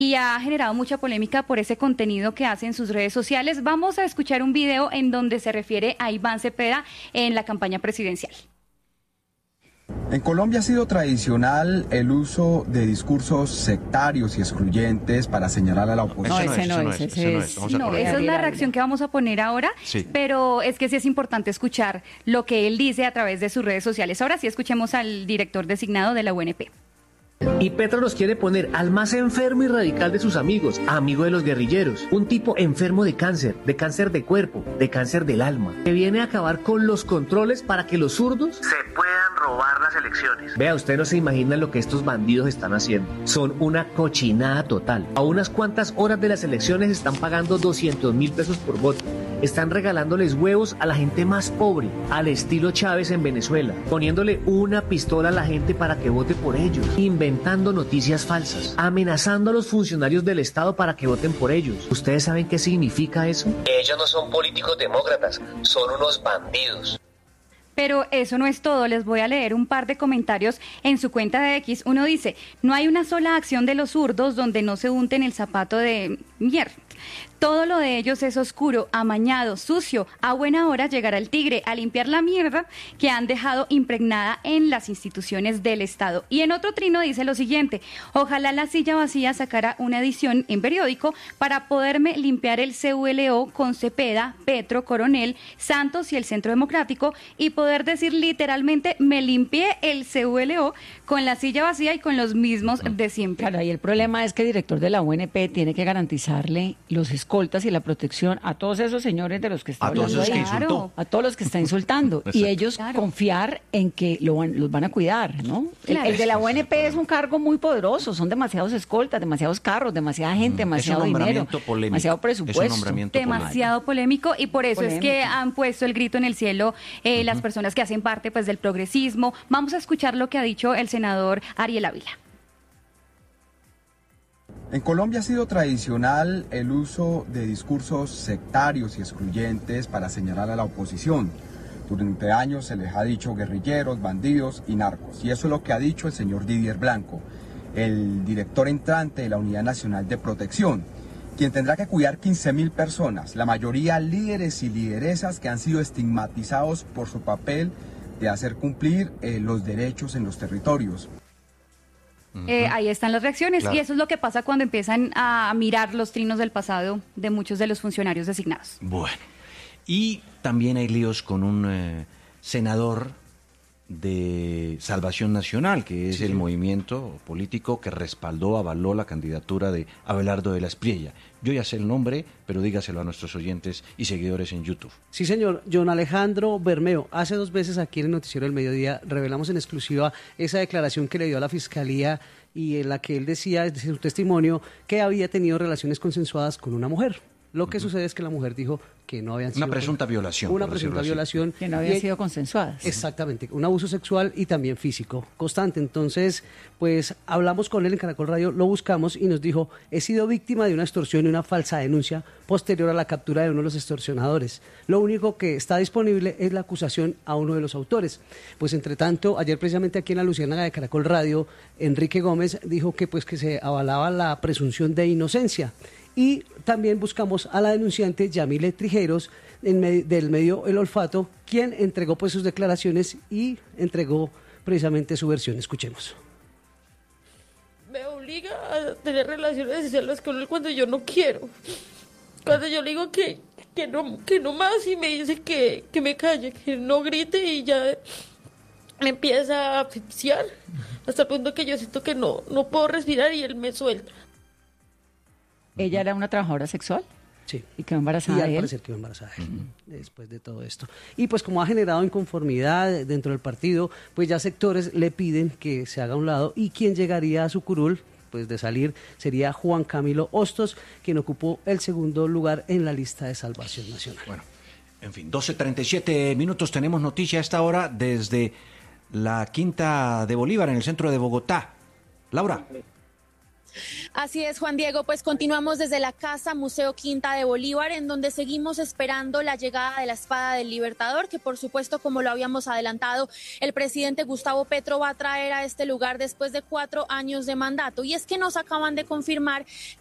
y ha generado mucha polémica por ese contenido que hace en sus redes sociales. Vamos a escuchar un video en donde se refiere a Iván Cepeda en la campaña presidencial. En Colombia ha sido tradicional el uso de discursos sectarios y excluyentes para señalar a la oposición. Esa es la reacción que vamos a poner ahora, sí. Pero es que sí es importante escuchar lo que él dice a través de sus redes sociales. Ahora sí escuchemos al director designado de la UNP. Y Petro nos quiere poner al más enfermo y radical de sus amigos, amigo de los guerrilleros, un tipo enfermo de cáncer de cuerpo, de cáncer del alma, que viene a acabar con los controles para que los zurdos se puedan robar las elecciones. Vea, usted no se imagina lo que estos bandidos están haciendo. Son una cochinada total. A unas cuantas horas de las elecciones están pagando 200.000 pesos por voto. Están regalándoles huevos a la gente más pobre, al estilo Chávez en Venezuela, poniéndole una pistola a la gente para que vote por ellos, inventando noticias falsas, amenazando a los funcionarios del Estado para que voten por ellos. ¿Ustedes saben qué significa eso? Ellos no son políticos demócratas, son unos bandidos. Pero eso no es todo, les voy a leer un par de comentarios en su cuenta de X. Uno dice, no hay una sola acción de los zurdos donde no se unten el zapato de mierda. Todo lo de ellos es oscuro, amañado, sucio. A buena hora llegará el tigre a limpiar la mierda que han dejado impregnada en las instituciones del Estado. Y en otro trino dice lo siguiente, ojalá la silla vacía sacara una edición en periódico para poderme limpiar el CULO con Cepeda, Petro, Coronel, Santos y el Centro Democrático y poder decir literalmente me limpié el CULO con la silla vacía y con los mismos de siempre. Claro, y el problema es que el director de la UNP tiene que garantizarle los escoltas y la protección a todos esos señores de los que está hablando ahí, a todos los que está insultando y ellos confiar en que los van a cuidar, ¿no? Claro. El de la UNP es un cargo muy poderoso, son demasiados escoltas, demasiados carros, demasiada gente, demasiado dinero, demasiado presupuesto, demasiado polémico y por eso es que han puesto el grito en el cielo las personas que hacen parte pues del progresismo. Vamos a escuchar lo que ha dicho el senador Ariel Ávila. En Colombia ha sido tradicional el uso de discursos sectarios y excluyentes para señalar a la oposición. Durante años se les ha dicho guerrilleros, bandidos y narcos. Y eso es lo que ha dicho el señor Didier Blanco, el director entrante de la Unidad Nacional de Protección, quien tendrá que cuidar 15.000 personas, la mayoría líderes y lideresas que han sido estigmatizados por su papel de hacer cumplir los derechos en los territorios. Ahí están las reacciones, claro. Y eso es lo que pasa cuando empiezan a mirar los trinos del pasado de muchos de los funcionarios designados. Bueno, y también hay líos con un senador de Salvación Nacional, que es el movimiento político que respaldó, avaló la candidatura de Abelardo de la Espriella. Yo ya sé el nombre, pero dígaselo a nuestros oyentes y seguidores en YouTube. Sí, señor. John Alejandro Bermeo. Hace 2 veces aquí en el Noticiero del Mediodía revelamos en exclusiva esa declaración que le dio a la Fiscalía y en la que él decía desde su testimonio que había tenido relaciones consensuadas con una mujer. Lo que sucede es que la mujer dijo que no habían sido... Una presunta violación. Una presunta violación. Que no habían sido consensuadas. Exactamente. Un abuso sexual y también físico constante. Entonces, pues hablamos con él en Caracol Radio, lo buscamos y nos dijo, he sido víctima de una extorsión y una falsa denuncia posterior a la captura de uno de los extorsionadores. Lo único que está disponible es la acusación a uno de los autores. Pues entre tanto, ayer precisamente aquí en la Luciérnaga de Caracol Radio, Enrique Gómez dijo que pues que se avalaba la presunción de inocencia. Y también buscamos a la denunciante Yamile Trijeros del medio El Olfato, quien entregó pues sus declaraciones y entregó precisamente su versión. Escuchemos. Me obliga a tener relaciones sexuales con él cuando yo no quiero. Cuando yo le digo que no más y me dice que me calle, que no grite y ya me empieza a asfixiar hasta el punto que yo siento que no puedo respirar y él me suelta. ¿Ella era una trabajadora sexual? Sí. ¿Y quedó embarazada de él? Y al parecer quedó embarazada de él, después de todo esto. Y pues como ha generado inconformidad dentro del partido, pues ya sectores le piden que se haga a un lado y quien llegaría a su curul, pues de salir, sería Juan Camilo Hostos, quien ocupó el segundo lugar en la lista de Salvación Nacional. Bueno, en fin, 12:37 minutos, tenemos noticia a esta hora desde la Quinta de Bolívar, en el centro de Bogotá. Laura. Así es, Juan Diego, pues continuamos desde la Casa Museo Quinta de Bolívar, en donde seguimos esperando la llegada de la Espada del Libertador, que por supuesto, como lo habíamos adelantado, el presidente Gustavo Petro va a traer a este lugar después de 4 años de mandato. Y es que nos acaban de confirmar